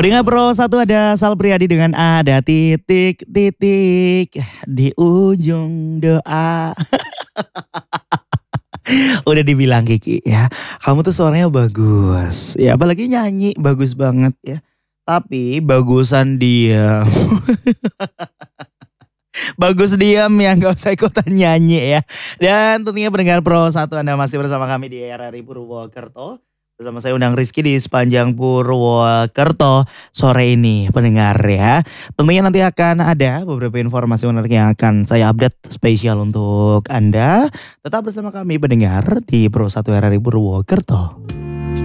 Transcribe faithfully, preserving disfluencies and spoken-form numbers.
Pendengar Pro satu ada Sal Priadi dengan ada titik-titik di ujung doa. Udah dibilang Kiki ya, kamu tuh suaranya bagus. Ya apalagi nyanyi bagus banget ya. Tapi bagusan diam. Bagus diam ya, gak usah ikutan nyanyi ya. Dan tentunya pendengar Pro satu Anda masih bersama kami di R R I Purwokerto. Bersama saya Undang Rizky di sepanjang Purwokerto sore ini pendengar ya. Tentunya nanti akan ada beberapa informasi menarik yang akan saya update spesial untuk Anda. Tetap bersama kami pendengar di Pro satu R R I Purwokerto.